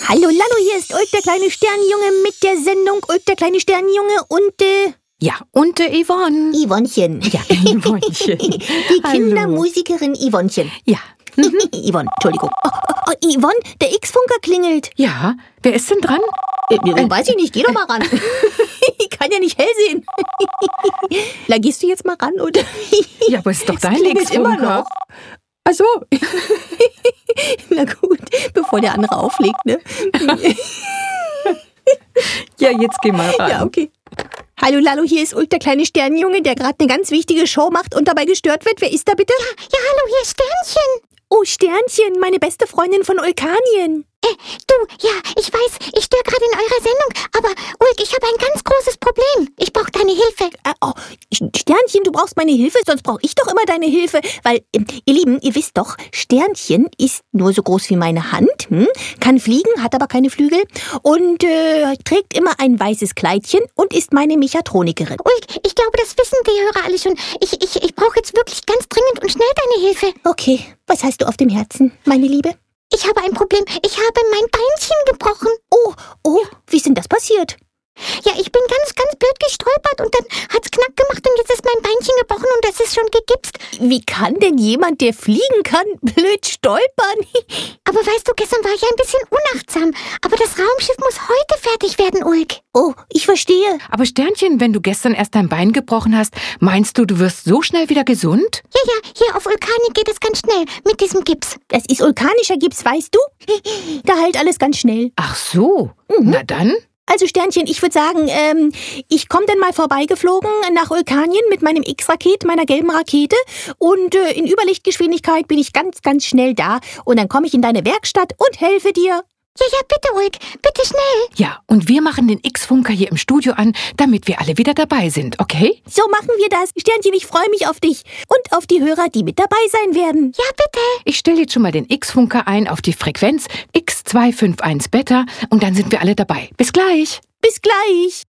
Hallo Lalo, hier ist Ulk, der kleine Sternenjunge mit der Sendung Ulk, der kleine Sternenjunge und Ja, und Yvonne. Yvonnchen. Ja, Yvonnchen. Die Kindermusikerin Yvonnchen. Ja. Yvonne, Entschuldigung. Oh, Yvonne, der X-Funker klingelt. Ja, wer ist denn dran? Weiß ich nicht, geh doch mal ran. Ich kann ja nicht hell sehen. Na, gehst du jetzt mal ran, oder? Ja, aber ist doch dein klingelt immer X-Funker. noch. Ach so. Na gut, bevor der andere auflegt, ne? Ja, jetzt geh mal ran. Ja, okay. Hallo Lalo, hier ist Ulk, der kleine Sternenjunge, der gerade eine ganz wichtige Show macht und dabei gestört wird. Wer ist da bitte? Ja, hallo, hier ist Sternchen. Oh, Sternchen, meine beste Freundin von Ulkanien. Du, ja, ich weiß, ich störe gerade in eurer Sendung, aber Ulk, ich habe ein ganz großes Problem. Ich brauche deine Hilfe. Sternchen, du brauchst meine Hilfe, sonst brauche ich doch immer deine Hilfe. Weil, ihr Lieben, ihr wisst doch, Sternchen ist nur so groß wie meine Hand, kann fliegen, hat aber keine Flügel und trägt immer ein weißes Kleidchen und ist meine Mechatronikerin. Ulk, ich glaube, das wissen die Hörer alle schon. Ich brauche jetzt wirklich ganz dringend und schnell deine Hilfe. Okay, was hast du auf dem Herzen, meine Liebe? Ich habe ein Problem. Ich habe mein Beinchen gebrochen. Oh, wie ist denn das passiert? Ja, ich bin ganz, ganz blöd gestolpert und dann hat's knack gemacht und jetzt ist mein Beinchen gebrochen und das ist schon gegipst. Wie kann denn jemand, der fliegen kann, blöd stolpern? Aber weißt du, gestern war ich ein bisschen unachtsam. Aber das Raumschiff muss heute fertig werden, Ulk. Oh, ich verstehe. Aber Sternchen, wenn du gestern erst dein Bein gebrochen hast, meinst du, du wirst so schnell wieder gesund? Ja, hier auf Ulkani geht es ganz schnell mit diesem Gips. Das ist vulkanischer Gips, weißt du? Da heilt alles ganz schnell. Ach so. Na dann. Also Sternchen, ich würde sagen, ich komme dann mal vorbeigeflogen nach Ulkanien mit meinem X-Raket, meiner gelben Rakete. Und in Überlichtgeschwindigkeit bin ich ganz, ganz schnell da. Und dann komme ich in deine Werkstatt und helfe dir. Ja, bitte, Ulk. Bitte schnell. Ja, und wir machen den X-Funker hier im Studio an, damit wir alle wieder dabei sind, okay? So machen wir das. Sternchen, ich freue mich auf dich. Und auf die Hörer, die mit dabei sein werden. Ja, bitte. Ich stelle jetzt schon mal den X-Funker ein auf die Frequenz X251 Beta und dann sind wir alle dabei. Bis gleich. Bis gleich.